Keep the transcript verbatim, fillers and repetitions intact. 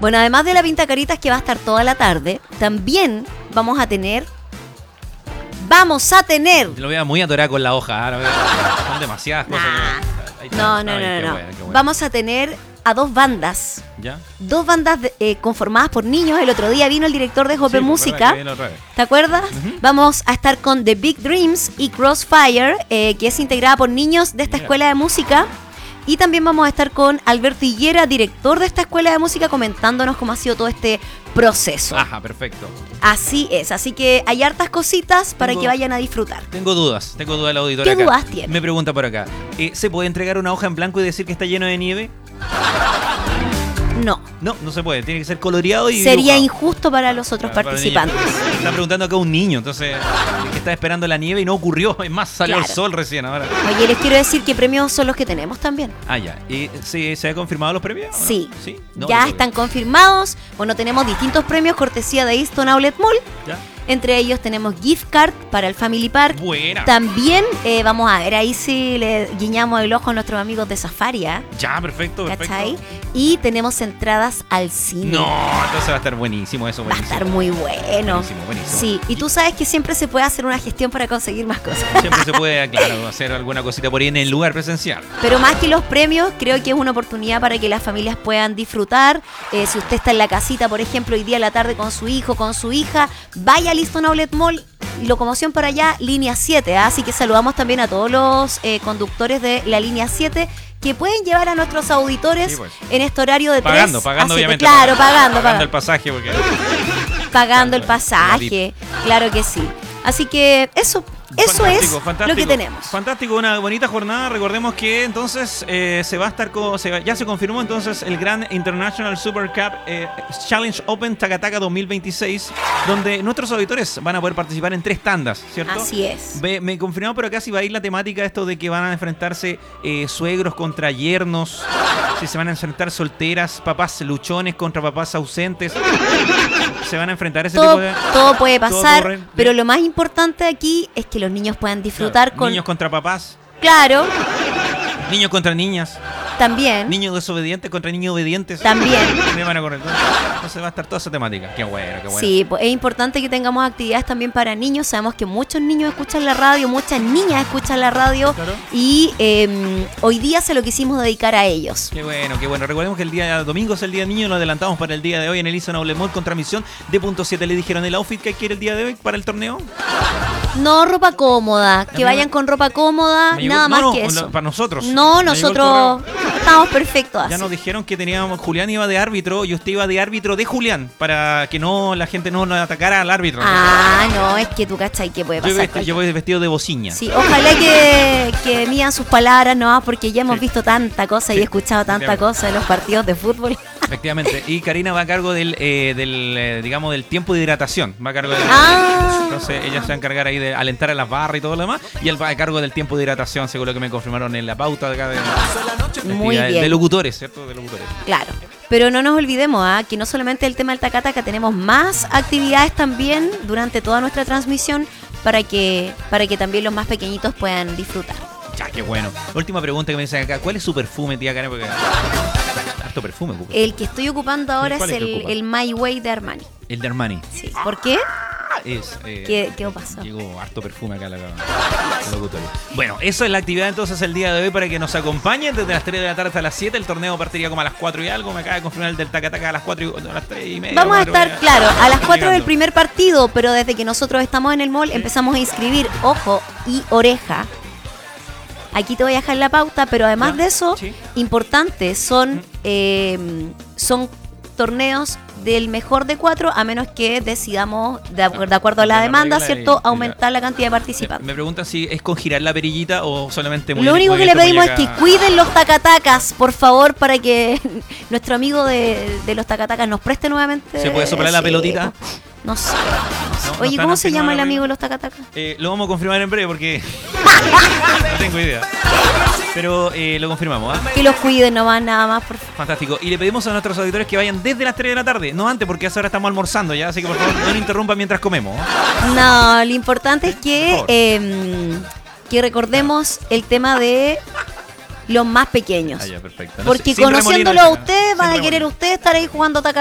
Bueno, además de la Pintacaritas que va a estar toda la tarde, también vamos a tener... Vamos a tener... Lo veo muy atorado con la hoja. ¿eh? Son demasiadas cosas. Nah. Que... No, no, no, Ay, no. no. Bueno, bueno. Vamos a tener a dos bandas. ¿Ya? Dos bandas de, eh, conformadas por niños. El otro día vino el director de Jope Sí, Música. ¿Te acuerdas? Uh-huh. Vamos a estar con The Big Dreams y Crossfire, eh, que es integrada por niños de esta Mira. escuela de música. Y también vamos a estar con Alberto Higuera, director de esta escuela de música, comentándonos cómo ha sido todo este proceso. Ajá, perfecto. Así es, así que hay hartas cositas para tengo, que vayan a disfrutar. Tengo dudas, tengo dudas de la auditora. ¿Qué acá. dudas tiene? Me pregunta por acá, eh, ¿se puede entregar una hoja en blanco y decir que está lleno de nieve? No. No, no se puede, tiene que ser coloreado y sería dibujado. Injusto para los otros para, participantes. Para está preguntando acá un niño, entonces, que está esperando la nieve y no ocurrió. Es más, salió claro. el sol recién ahora. Oye, les quiero decir qué premios son los que tenemos también. Ah, ya. ¿Y se, se han confirmado los premios? Sí. ¿No? ¿Sí? No, ya no, están no. confirmados. Bueno, tenemos distintos premios cortesía de Easton Outlet Mall. ¿Ya? Entre ellos tenemos gift card para el Family Park. Buena. También eh, vamos a ver, ahí sí le guiñamos el ojo a nuestros amigos de Safari. ¿eh? Ya, perfecto, perfecto. ¿Cachai? Y tenemos entradas al cine. No, entonces va a estar buenísimo eso. Buenísimo. Va a estar muy bueno. Buenísimo, buenísimo. Sí, y tú sabes que siempre se puede hacer una gestión para conseguir más cosas. Siempre se puede, claro, hacer alguna cosita por ahí en el lugar presencial. Pero más que los premios, creo que es una oportunidad para que las familias puedan disfrutar. Eh, si usted está en la casita, por ejemplo, hoy día a la tarde con su hijo, con su hija, vaya a Easton Outlet Mall. Locomoción para allá, línea siete. ¿eh? Así que saludamos también a todos los eh, conductores de la línea siete que pueden llevar a nuestros auditores sí, pues. en este horario de pagando, tres pagando, a siete. obviamente. Claro, pagando, pagando. Pagando pagando. el pasaje. Porque... Pagando el pasaje, claro que sí. Así que eso, eso fantástico, es fantástico, lo que tenemos. Fantástico, una bonita jornada. Recordemos que entonces eh, se va a estar, con, se va, ya se confirmó entonces el Grand International Super Cup eh, Challenge Open Takataka dos mil veintiséis, donde nuestros auditores van a poder participar en tres tandas, ¿cierto? Así es. Me, me confirmó por acá si va a ir la temática esto de que van a enfrentarse eh, suegros contra yernos, si se van a enfrentar solteras, papás luchones contra papás ausentes. Se van a enfrentar ese todo, tipo de... Todo puede pasar, todo pero lo más importante aquí es que los niños puedan disfrutar claro, con... Niños contra papás. Claro. Niños contra niñas. También. Niños desobedientes contra niños obedientes. También. Me van a correr. Entonces va a estar toda esa temática. Qué bueno, qué bueno. Sí, pues es importante que tengamos actividades también para niños. Sabemos que muchos niños escuchan la radio, muchas niñas escuchan la radio. Claro. Y eh, hoy día se lo quisimos dedicar a ellos. Qué bueno, qué bueno. Recordemos que el día domingo es el día del niño. Lo adelantamos para el día de hoy en el Easton Outlet Mall con transmisión de punto siete. ¿Le dijeron el outfit que quiere el día de hoy para el torneo? No, ropa cómoda. Que vayan con ropa cómoda. Llegó, nada no, más no, que eso. Para nosotros. No, nosotros estamos perfectos así. Ya nos dijeron que teníamos, Julián iba de árbitro y usted iba de árbitro de Julián, para que no la gente no nos atacara al árbitro. Ah, no, es que tú cachai que puede pasar. Yo, yo voy vestido de bociña. Sí, ojalá que, que midan sus palabras, no, porque ya hemos sí. visto tanta cosa sí. y escuchado tanta cosa en los partidos de fútbol. Efectivamente. Y Karina va a cargo del, eh, del eh, digamos, del tiempo de hidratación. Va a cargo del, ah. Entonces ella se va a encargar ahí de alentar a las barras y todo lo demás. Y él va a cargo del tiempo de hidratación, según lo que me confirmaron en la pauta de acá de, Muy de, bien. de locutores, ¿cierto? De locutores. Claro. Pero no nos olvidemos ¿eh? que no solamente el tema del Takataka, tenemos más actividades también durante toda nuestra transmisión para que, para que también los más pequeñitos puedan disfrutar. Ya, qué bueno. Última pregunta que me dicen acá. ¿Cuál es su perfume, tía Karen? Porque harto perfume ocupa. El que estoy ocupando ahora es, es el, el My Way de Armani. El de Armani. Sí. ¿Por qué? Es, eh, ¿Qué, ¿Qué pasó? Llegó harto perfume acá a la locutorio. Bueno, eso es la actividad entonces el día de hoy para que nos acompañen desde las tres de la tarde hasta las siete. El torneo partiría como a las cuatro y algo. Me acaba de confirmar el del Takataka a las cuatro y a las tres y media. Vamos a estar, ya, claro, a las cuatro llegando. del primer partido, pero desde que nosotros estamos en el mall empezamos a inscribir ojo y oreja. Aquí te voy a dejar la pauta, pero además ¿Ya? de eso, sí. importantes son, ¿Mm? eh, son torneos del mejor de cuatro, a menos que decidamos, de, acuerdo, de acuerdo a la demanda, ¿cierto?, y, aumentar la cantidad de participantes. Me preguntan si es con girar la perillita o solamente muy Lo único que le pedimos muñeca... es que cuiden los tacatacas, por favor, para que nuestro amigo de, de los tacatacas nos preste nuevamente. ¿Se puede soplar sí, la pelotita? No sé. No, Oye, no ¿cómo se llama el amigo? amigo de los tacatacas? Eh, lo vamos a confirmar en breve porque no tengo idea. Pero eh, lo confirmamos. ¿eh? Que los cuiden nomás, nada más. Por favor. Fantástico. Y le pedimos a nuestros auditores que vayan desde las tres de la tarde, no antes, porque a esa hora estamos almorzando ya. Así que por favor no nos interrumpan mientras comemos. ¿eh? No, lo importante es que, eh, que recordemos el tema de los más pequeños. Ah, ya, perfecto. No, porque sin conociéndolo remolino, a ustedes, van a querer remolino. ustedes estar ahí jugando taca